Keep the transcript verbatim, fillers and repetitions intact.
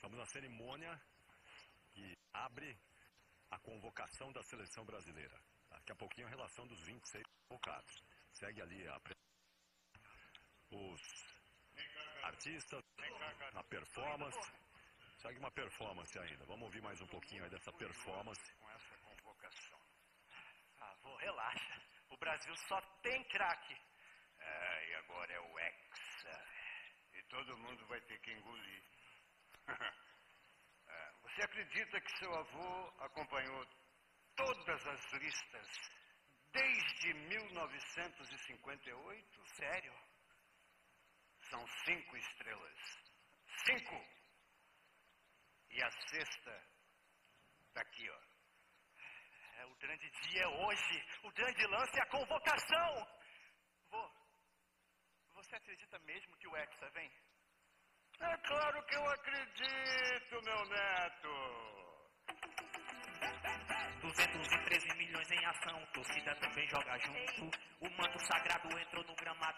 Estamos na cerimônia que abre a convocação da seleção brasileira. Daqui a pouquinho a relação dos vinte e seis convocados. Segue ali a os artistas, a performance. Segue uma performance ainda. Vamos ouvir mais um pouquinho aí dessa performance. Com essa convocação. Ah, vô, relaxa. O Brasil só tem craque. É, e agora é o Hexa. E todo mundo vai ter que engolir. É, você acredita que seu avô acompanhou todas as listas desde mil novecentos e cinquenta e oito? Sério? São cinco estrelas. Cinco! E a sexta tá aqui, ó. É, o grande dia é hoje. O grande lance é a convocação. Vô, você acredita mesmo que o Hexa vem? É claro que eu acredito, meu neto. duzentos e treze milhões em ação. Torcida também joga junto. O manto sagrado entrou no gramado.